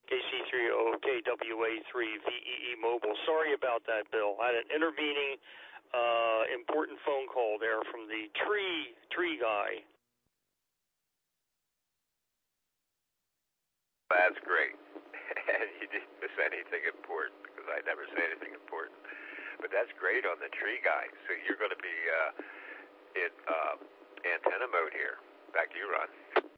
KC3OKWA3VEE Mobile. Sorry about that, Bill. I had an intervening important phone call there from the tree guy. That's great. You didn't miss anything important because I never say anything important. But that's great on the tree guy. So you're going to be in antenna mode here. Back to you, Ron.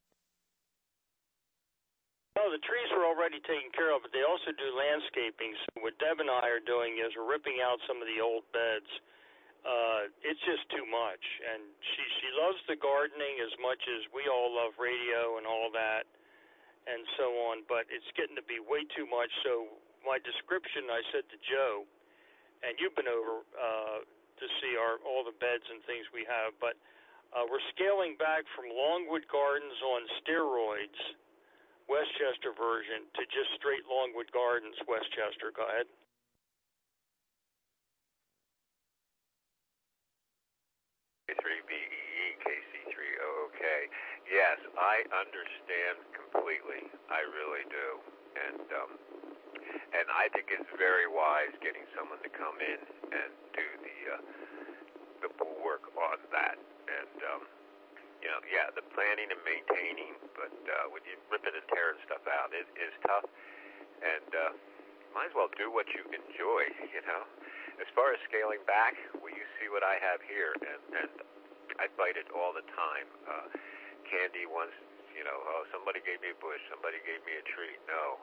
No, the trees are already taken care of, but they also do landscaping. So what Deb and I are doing is we're ripping out some of the old beds. It's just too much. And she loves the gardening as much as we all love radio and all that and so on, but it's getting to be way too much. So my description, I said to Joe, and you've been over to see all the beds and things we have, but we're scaling back from Longwood Gardens on steroids, Westchester version, to just straight Longwood Gardens, Westchester. Go ahead. KC3OOK. Yes, I understand completely. I really do. And I think it's very wise getting someone to come in and do the work on that. And the planning and maintaining, but when you rip it and tearing stuff out, it is tough. And might as well do what you enjoy, you know. As far as scaling back, well, you see what I have here, and I fight it all the time. Candy once, somebody gave me a bush, somebody gave me a tree. No.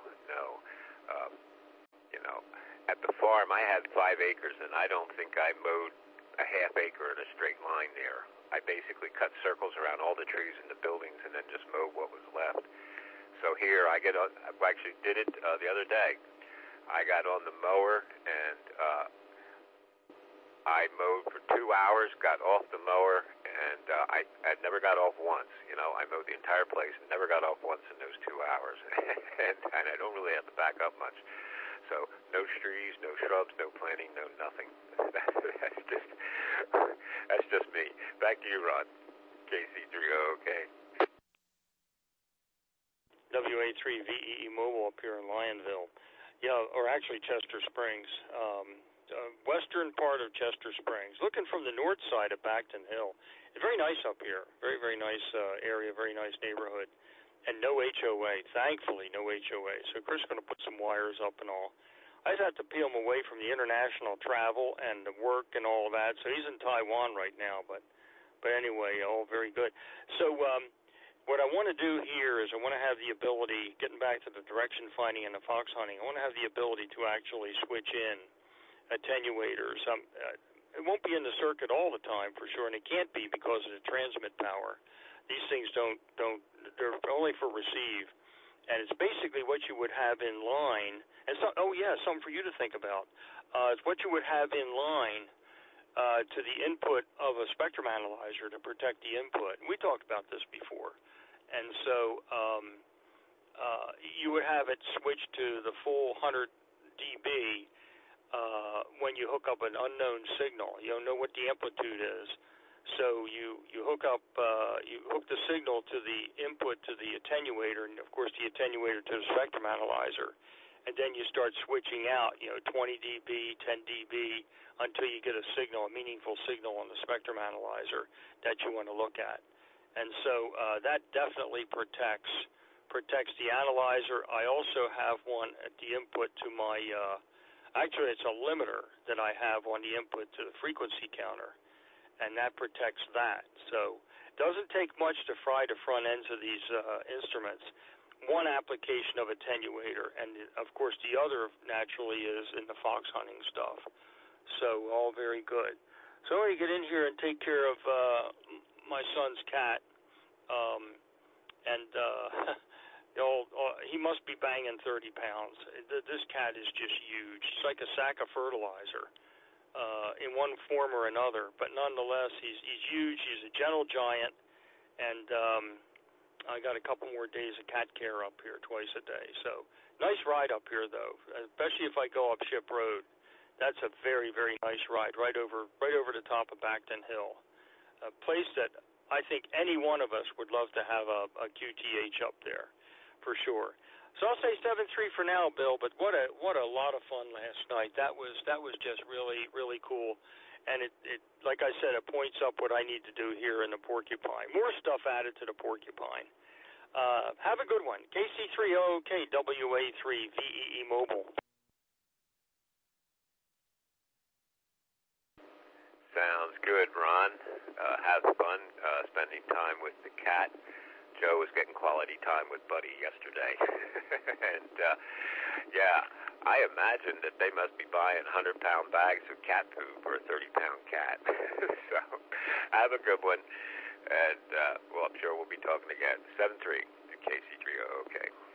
At the farm, I had 5 acres, and I don't think I mowed a half acre in a straight line there. I basically cut circles around all the trees in the buildings and then just mowed what was left. So here, I actually did it the other day. I got on the mower, and I mowed for 2 hours, got off the mower, and I never got off once. I mowed the entire place and never got off once in those 2 hours. and I don't really have to back up much. So no trees, no shrubs, no planting, no nothing. That's just me. Back to you, Ron. KC3OOK. WA3VEE Mobile up here in Lionville. Yeah, or actually Chester Springs. Western part of Chester Springs. Looking from the north side of Backton Hill. It's very nice up here. Very, very nice area, very nice neighborhood. And no HOA. Thankfully, no HOA. So Chris is going to put some wires up and all. I just have to peel him away from the international travel and the work and all that. So he's in Taiwan right now. But anyway, all very good. So what I want to do here is I want to have the ability, getting back to the direction finding and the fox hunting, I want to have the ability to actually switch in attenuators. It won't be in the circuit all the time for sure, and it can't be because of the transmit power. These things they're only for receive, and it's basically what you would have in line. And something for you to think about. It's what you would have in line to the input of a spectrum analyzer to protect the input. We talked about this before, and so you would have it switched to the full 100 dB. When you hook up an unknown signal, you don't know what the amplitude is, so you hook the signal to the input to the attenuator, and of course the attenuator to the spectrum analyzer, and then you start switching out, 20 dB, 10 dB, until you get a meaningful signal on the spectrum analyzer that you want to look at, and so that definitely protects the analyzer. I also have one at the input to my actually, it's a limiter that I have on the input to the frequency counter, and that protects that. So it doesn't take much to fry the front ends of these instruments. One application of attenuator, and of course the other naturally is in the fox hunting stuff. So all very good. So I'm going to get in here and take care of my son's cat, he must be banging 30 pounds. This cat is just huge. It's like a sack of fertilizer in one form or another. But nonetheless, he's huge. He's a gentle giant. And I got a couple more days of cat care up here twice a day. So nice ride up here, though, especially if I go up Ship Road. That's a very, very nice ride, right over the top of Backton Hill, a place that I think any one of us would love to have a QTH up there. For sure. So I'll say 7-3 for now, Bill. But what a lot of fun last night. That was just really cool, and it like I said, it points up what I need to do here in the Porcupine. More stuff added to the Porcupine. Have a good one. KC30 KWA3 VEE Mobile. Sounds good, Ron. Have fun spending time with the cat. Joe was getting quality time with Buddy yesterday. And, yeah, I imagine that they must be buying 100-pound bags of cat food for a 30-pound cat. So, have a good one. And, well, I'm sure we'll be talking again. 7-3 at KC30OK.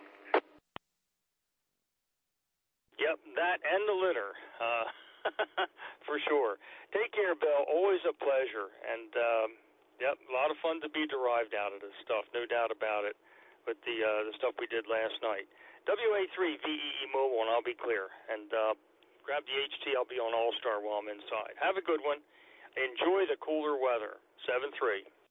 Yep, that and the litter, for sure. Take care, Bill. Always a pleasure. And, yep, a lot of fun to be derived out of this stuff, no doubt about it, with the stuff we did last night. WA3 VEE Mobile, and I'll be clear. And grab the HT. I'll be on All-Star while I'm inside. Have a good one. Enjoy the cooler weather. 7-3.